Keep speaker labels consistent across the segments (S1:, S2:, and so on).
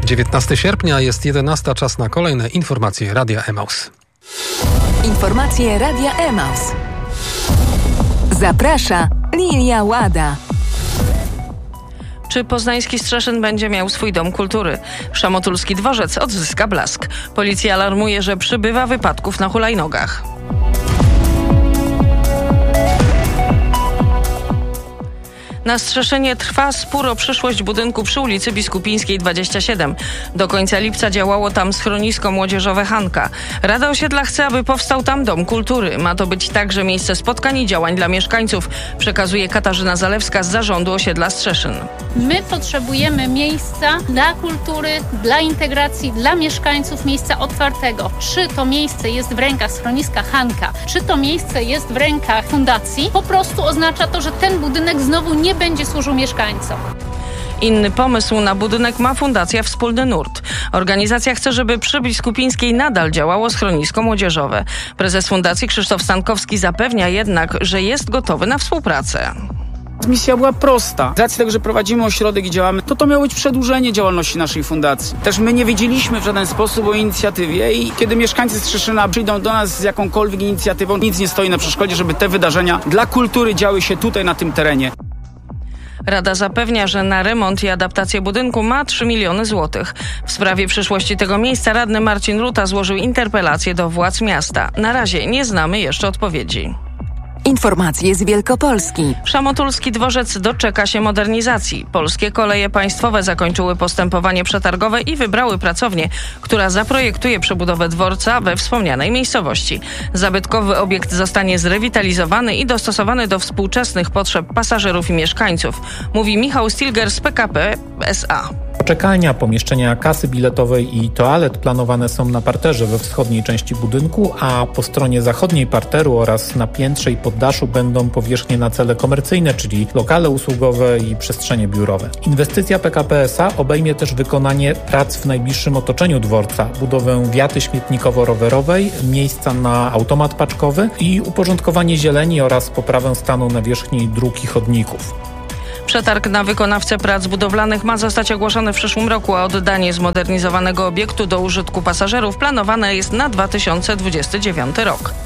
S1: 19 sierpnia, jest 11, czas na kolejne informacje Radia Emaus.
S2: Informacje Radia Emaus. Zaprasza Lilia Łada.
S3: Czy poznański Strzeszyn będzie miał swój dom kultury? Szamotulski dworzec odzyska blask. Policja alarmuje, że przybywa wypadków na hulajnogach. Na Strzeszynie trwa spór o przyszłość budynku przy ulicy Biskupińskiej 27. Do końca lipca działało tam schronisko młodzieżowe Hanka. Rada Osiedla chce, aby powstał tam dom kultury. Ma to być także miejsce spotkań i działań dla mieszkańców, przekazuje Katarzyna Zalewska z zarządu osiedla Strzeszyn.
S4: My potrzebujemy miejsca dla kultury, dla integracji, dla mieszkańców, miejsca otwartego. Czy to miejsce jest w rękach schroniska Hanka, czy to miejsce jest w rękach fundacji, po prostu oznacza to, że ten budynek znowu nie będzie służył mieszkańcom.
S3: Inny pomysł na budynek ma Fundacja Wspólny Nurt. Organizacja chce, żeby przy Biskupińskiej nadal działało schronisko młodzieżowe. Prezes fundacji Krzysztof Stankowski zapewnia jednak, że jest gotowy na współpracę.
S5: Misja była prosta. Z racji tego, że prowadzimy ośrodek i działamy, to miało być przedłużenie działalności naszej fundacji. Też my nie wiedzieliśmy w żaden sposób o inicjatywie i kiedy mieszkańcy Strzeszyna przyjdą do nas z jakąkolwiek inicjatywą, nic nie stoi na przeszkodzie, żeby te wydarzenia dla kultury działy się tutaj, na tym terenie.
S3: Rada zapewnia, że na remont i adaptację budynku ma 3 miliony złotych. W sprawie przyszłości tego miejsca radny Marcin Ruta złożył interpelację do władz miasta. Na razie nie znamy jeszcze odpowiedzi.
S2: Informacje z Wielkopolski.
S3: Szamotulski dworzec doczeka się modernizacji. Polskie Koleje Państwowe zakończyły postępowanie przetargowe i wybrały pracownię, która zaprojektuje przebudowę dworca we wspomnianej miejscowości. Zabytkowy obiekt zostanie zrewitalizowany i dostosowany do współczesnych potrzeb pasażerów i mieszkańców, mówi Michał Stilger z PKP SA.
S6: Poczekalnia, pomieszczenia kasy biletowej i toalet planowane są na parterze we wschodniej części budynku, a po stronie zachodniej parteru oraz na piętrze i poddaszu będą powierzchnie na cele komercyjne, czyli lokale usługowe i przestrzenie biurowe. Inwestycja PKP SA obejmie też wykonanie prac w najbliższym otoczeniu dworca, budowę wiaty śmietnikowo-rowerowej, miejsca na automat paczkowy i uporządkowanie zieleni oraz poprawę stanu nawierzchni dróg i chodników.
S3: Przetarg na wykonawcę prac budowlanych ma zostać ogłoszony w przyszłym roku, a oddanie zmodernizowanego obiektu do użytku pasażerów planowane jest na 2029 rok.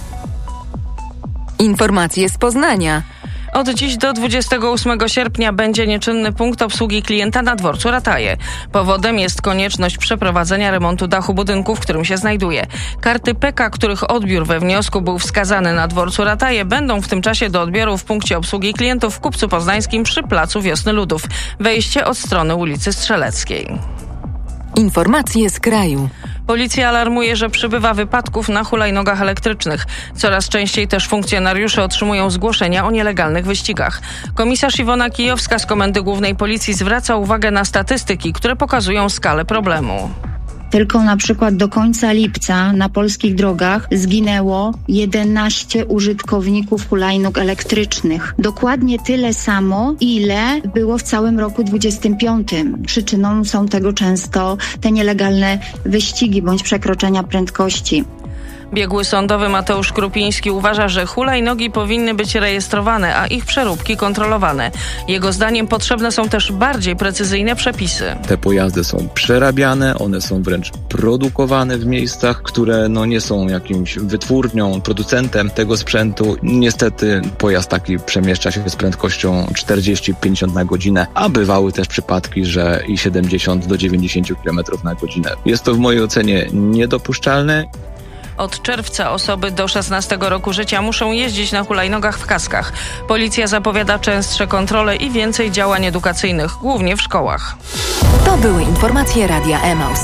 S2: Informacje z Poznania.
S3: Od dziś do 28 sierpnia będzie nieczynny punkt obsługi klienta na dworcu Rataje. Powodem jest konieczność przeprowadzenia remontu dachu budynku, w którym się znajduje. Karty PK, których odbiór we wniosku był wskazany na dworcu Rataje, będą w tym czasie do odbioru w punkcie obsługi klientów w Kupcu Poznańskim przy Placu Wiosny Ludów. Wejście od strony ulicy Strzeleckiej.
S2: Informacje z kraju.
S3: Policja alarmuje, że przybywa wypadków na hulajnogach elektrycznych. Coraz częściej też funkcjonariusze otrzymują zgłoszenia o nielegalnych wyścigach. Komisarz Iwona Kijowska z Komendy Głównej Policji zwraca uwagę na statystyki, które pokazują skalę problemu.
S7: Tylko na przykład do końca lipca na polskich drogach zginęło 11 użytkowników hulajnóg elektrycznych. Dokładnie tyle samo, ile było w całym roku 25. Przyczyną są tego często te nielegalne wyścigi bądź przekroczenia prędkości.
S3: Biegły sądowy Mateusz Krupiński uważa, że hulajnogi powinny być rejestrowane, a ich przeróbki kontrolowane. Jego zdaniem potrzebne są też bardziej precyzyjne przepisy.
S8: Te pojazdy są przerabiane, one są wręcz produkowane w miejscach, które nie są jakimś wytwórnią, producentem tego sprzętu. Niestety pojazd taki przemieszcza się z prędkością 40-50 na godzinę, a bywały też przypadki, że i 70 do 90 km na godzinę. Jest to w mojej ocenie niedopuszczalne.
S3: Od czerwca osoby do 16 roku życia muszą jeździć na hulajnogach w kaskach. Policja zapowiada częstsze kontrole i więcej działań edukacyjnych, głównie w szkołach.
S2: To były informacje Radia Emaus.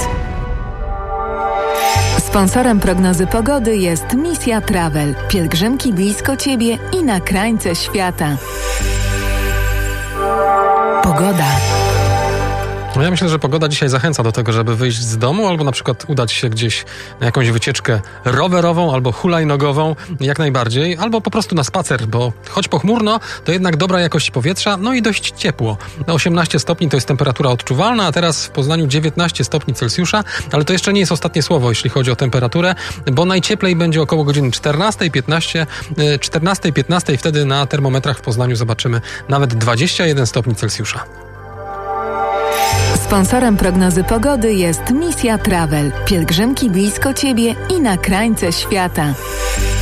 S2: Sponsorem prognozy pogody jest Misja Travel. Pielgrzymki blisko Ciebie i na krańce świata. Pogoda.
S1: No ja myślę, że pogoda dzisiaj zachęca do tego, żeby wyjść z domu albo na przykład udać się gdzieś na jakąś wycieczkę rowerową albo hulajnogową, jak najbardziej, albo po prostu na spacer, bo choć pochmurno, to jednak dobra jakość powietrza, no i dość ciepło. 18 stopni to jest temperatura odczuwalna, a teraz w Poznaniu 19 stopni Celsjusza, ale to jeszcze nie jest ostatnie słowo, jeśli chodzi o temperaturę, bo najcieplej będzie około godziny 14:15, wtedy na termometrach w Poznaniu zobaczymy nawet 21 stopni Celsjusza.
S2: Sponsorem prognozy pogody jest Misja Travel. Pielgrzymki blisko Ciebie i na krańce świata.